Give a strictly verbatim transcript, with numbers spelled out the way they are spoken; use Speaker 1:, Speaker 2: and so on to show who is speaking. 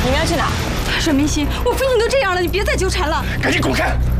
Speaker 1: 你们要去哪？
Speaker 2: 阮明心，我父亲都这样了，你别再纠缠了。
Speaker 3: 赶紧滚开！